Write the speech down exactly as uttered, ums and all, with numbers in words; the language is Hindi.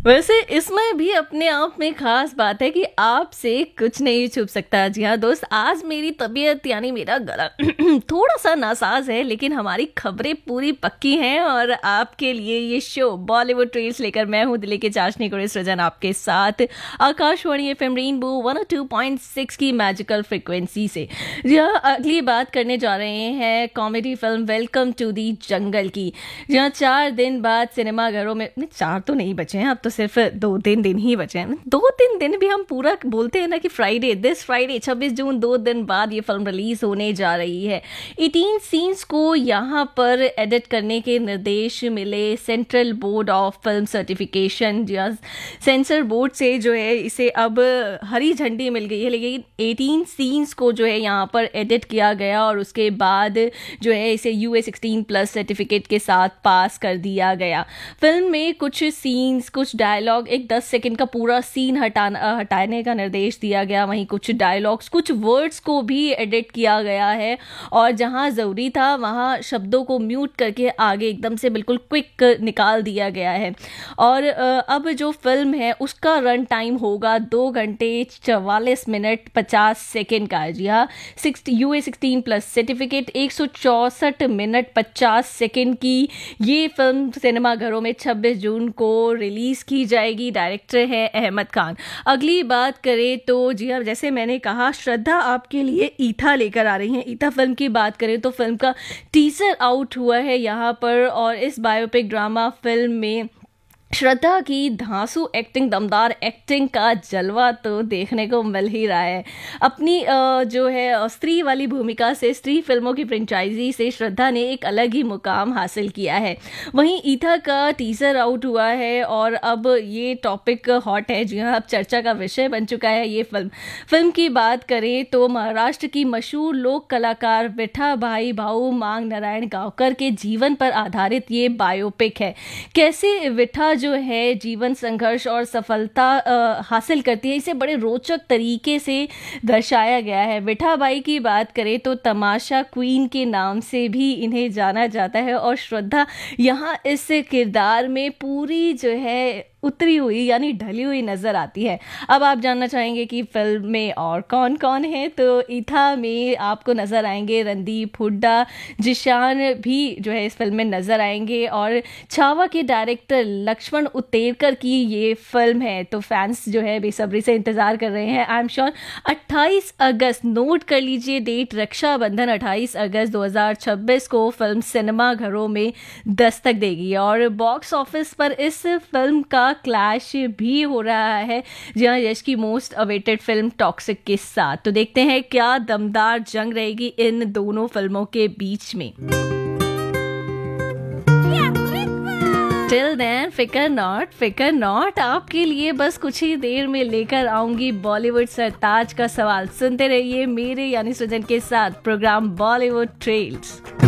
वैसे इसमें भी अपने आप में खास बात है कि आपसे कुछ नहीं छुप सकता। जी हाँ दोस्त, आज मेरी तबीयत यानी मेरा गला थोड़ा सा नासाज है, लेकिन हमारी खबरें पूरी पक्की हैं और आपके लिए ये शो बॉलीवुड ट्रेल्स लेकर मैं हूँ दिल्ली के चाशनी कुड़ी सृजन आपके साथ Akashvani FM rainbow one O two point six की मैजिकल फ्रिक्वेंसी से। जी हाँ, अगली बात करने जा रहे हैं comedy film welcome to the जंगल की। जी हाँ, चार दिन बाद सिनेमाघरों में, नहीं चार तो नहीं बचे हैं, अब तो सिर्फ दो तीन दिन ही बचे हैं। दो तीन दिन भी हम पूरा बोलते हैं ना कि फ्राइडे, दिस फ्राइडे छब्बीस जून, दो दिन बाद ये फिल्म रिलीज होने जा रही है। अठारह सीन्स को यहाँ पर एडिट करने के निर्देश मिले central board of film certification, sensor board से जो है इसे अब हरी झंडी मिल गई है। लेकिन अठारह सीन्स को जो है यहाँ पर एडिट किया गया और उसके बाद जो है इसे यूए सिक्सटीन प्लस सर्टिफिकेट के साथ पास कर दिया गया। फिल्म में कुछ सीन्स, कुछ डायलॉग, एक दस सेकंड का पूरा सीन हटाना हटाने का निर्देश दिया गया। वहीं कुछ डायलॉग्स, कुछ वर्ड्स को भी एडिट किया गया है और जहां ज़रूरी था वहां शब्दों को म्यूट करके आगे एकदम से बिल्कुल क्विक निकाल दिया गया है। और अब जो फिल्म है उसका रन टाइम होगा दो घंटे चवालीस मिनट पचास सेकेंड का। जी हाँ, U A sixteen plus certificate एक सौ चौंसठ मिनट पचास सेकेंड की ये फिल्म सिनेमाघरों में छब्बीस जून को रिलीज की जाएगी। डायरेक्टर है अहमद खान। अगली बात करें तो जी हाँ, जैसे मैंने कहा, श्रद्धा आपके लिए ईथा लेकर आ रही हैं। ईथा फिल्म की बात करें तो फिल्म का टीजर आउट हुआ है यहाँ पर और इस बायोपिक ड्रामा फिल्म में श्रद्धा की धांसू एक्टिंग, दमदार एक्टिंग का जलवा तो देखने को मिल ही रहा है। अपनी जो है स्त्री वाली भूमिका से, स्त्री फिल्मों की फ्रेंचाइजी से श्रद्धा ने एक अलग ही मुकाम हासिल किया है। वहीं ईथा का टीजर आउट हुआ है और अब ये टॉपिक हॉट है। जी हाँ, अब चर्चा का विषय बन चुका है ये फिल्म। फिल्म की बात करें तो महाराष्ट्र की मशहूर लोक कलाकार विठाभाई भाऊ मांग नारायण गांवकर के जीवन पर आधारित ये बायोपिक है। कैसे विठा जो है जीवन संघर्ष और सफलता आ, हासिल करती है, इसे बड़े रोचक तरीके से दर्शाया गया है। विठाबाई की बात करें तो तमाशा क्वीन के नाम से भी इन्हें जाना जाता है और श्रद्धा यहाँ इस किरदार में पूरी जो है उतरी हुई यानी ढली हुई नजर आती है। अब आप जानना चाहेंगे कि फिल्म में और कौन कौन है, तो ईथा में आपको नजर आएंगे रणदीप हुड्डा, जिशान भी जो है इस फिल्म में नजर आएंगे और छावा के डायरेक्टर लक्ष्मण उतेरकर की ये फिल्म है। तो फैंस जो है बेसब्री से इंतजार कर रहे हैं। आई एम श्योर अट्ठाईस अगस्त, नोट कर लीजिए डेट, रक्षाबंधन अट्ठाईस अगस्त दो हज़ार छब्बीस को फिल्म सिनेमा घरों में दस्तक देगी और बॉक्स ऑफिस पर इस फिल्म का क्लैश भी हो रहा है जहां यश की मोस्ट अवेटेड फिल्म टॉक्सिक के साथ। तो देखते हैं क्या दमदार जंग रहेगी इन दोनों फिल्मों के बीच में। टिल देन फिकर नॉट, फिकर नॉट आपके लिए बस कुछ ही देर में लेकर आऊंगी बॉलीवुड सरताज का सवाल। सुनते रहिए मेरे यानी सृजन के साथ प्रोग्राम बॉलीवुड ट्रेल्स।